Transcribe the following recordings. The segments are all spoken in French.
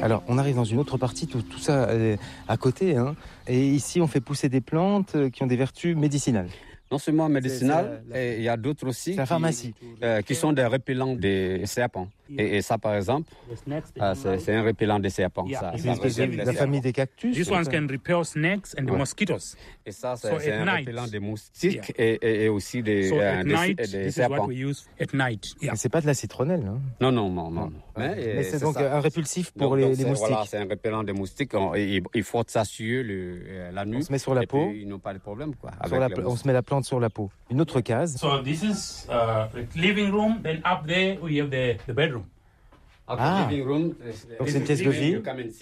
Alors, on arrive dans une autre partie, tout ça à côté, hein. Et ici, on fait pousser des plantes qui ont des vertus médicinales. Non seulement médicinal, il y a d'autres aussi c'est la pharmacie. Qui sont des répellents des serpents. Et ça, par exemple, c'est un répellent des serpents. C'est une espèce de la famille des cactus. This one can repel snakes and the mosquitoes. Et ça, c'est un répellent des moustiques et aussi des serpents. Mais c'est pas de la citronnelle. Hein. Non. Mais c'est donc un répulsif pour les moustiques. Voilà, c'est un répellent des moustiques. Il faut ça sur la nuit. On se met sur la peau. Ils n'ont pas de problème. Quoi, on se met la plante sur la peau. Une autre case. So this is the living room. Then up there we have the bedroom. Living room. Donc c'est une pièce de vie.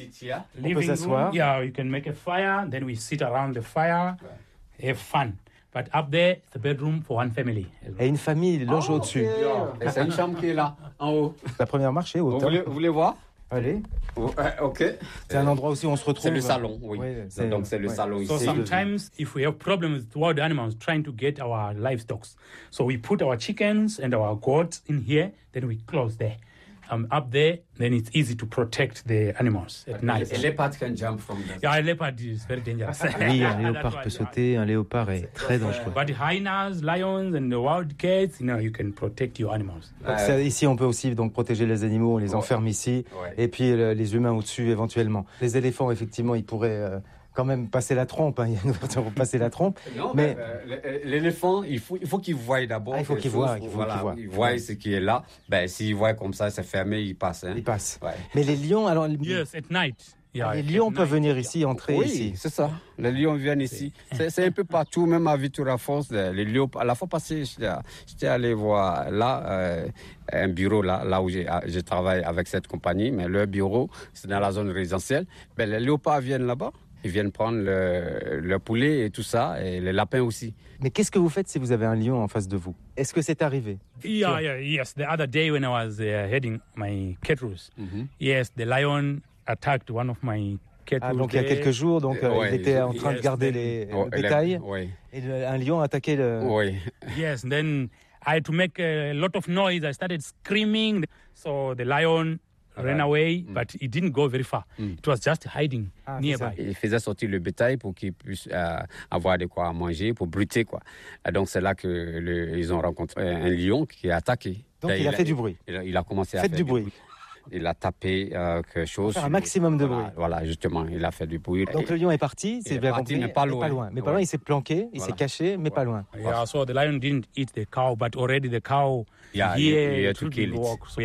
On peut s'asseoir. Yeah, you can make a fire. Then we sit around the fire, have fun. But up there, it's the bedroom for one family. Et une famille loge au-dessus. Et c'est une chambre qui est là, en haut. La première marche est haute. Vous voulez voir? Allez. Ok. C'est un endroit aussi où on se retrouve. C'est le salon, oui. Donc c'est le salon ici. So sometimes, if we have problems with wild animals trying to get our livestock, so we put our chickens and our goats in here, then we close there. Up there, then it's easy to protect the animals at night. A leopard can jump from there. Yeah, a leopard is very dangerous. Oui, un léopard peut sauter. Un léopard est très dangereux. But hyenas, lions, and the wild cats, you can protect your animals. Donc ici, on peut aussi donc protéger les animaux. On les enferme ici, et puis les humains au-dessus éventuellement. Les éléphants, effectivement, ils pourraient quand même passer la trompe. Hein. Il y a une ouverture pour passer la trompe. Non, mais l'éléphant, il faut qu'il voie d'abord. Il faut qu'il voie. Il voit ce qui est là. S'il voit comme ça, c'est fermé, il passe. Hein. Il passe. Ouais. Mais les lions, alors... Yes, at night. Yeah, les lions peuvent venir ici, entrer ici. Oui, c'est ça. Les lions viennent ici. C'est un peu partout, même à Vitura Falls. Les lions, à la fois passée, j'étais allé voir là, un bureau là où je travaille avec cette compagnie. Mais leur bureau, c'est dans la zone résidentielle. Les léopards viennent là-bas. Ils viennent prendre le poulet et tout ça, et les lapins aussi. Mais qu'est-ce que vous faites si vous avez un lion en face de vous? Est-ce que c'est arrivé? Yes. The other day when I was heading my cattle, yes, the lion attacked one of my cattle. Donc il y a quelques jours, il était en train de garder le bétail, et un lion a attaqué le... Oui. Yes, then I had to make a lot of noise. I started screaming, so the lion ran away, but it didn't go very far. It was just hiding nearby. Il faisait sortir le bétail pour qu'il puisse avoir de quoi manger, pour brûter, quoi. Et donc c'est là que ils ont rencontré un lion qui a attaqué. Donc il a fait du bruit. Il a commencé à faire du bruit. Il a tapé quelque chose. Faire un maximum de bruit. Voilà, justement, il a fait du bruit. Donc le lion est parti, c'est bien compris, mais pas loin. Mais pas loin, il s'est planqué, il s'est caché, mais pas loin. Yeah, so the lion didn't eat the cow, but already the cow he had to kill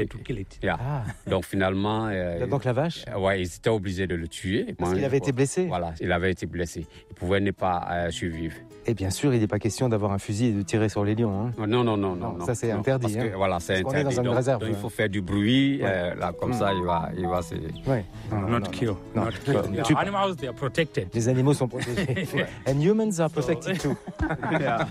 it. Yeah. Donc finalement... donc la vache? Ouais, ils étaient obligés de le tuer. Parce qu'il avait été blessé? Voilà, il avait été blessé. Il pouvait ne pas survivre. Et bien sûr, il n'est pas question d'avoir un fusil et de tirer sur les lions. Hein. Non. Ça, c'est interdit. Parce que, voilà, c'est interdit. On est dans une réserve. Donc, il faut faire du bruit. Là, comme ça, il va se... Ouais. Not kill. Animals, they are protected. Les animaux sont protégés. And humans are protected too.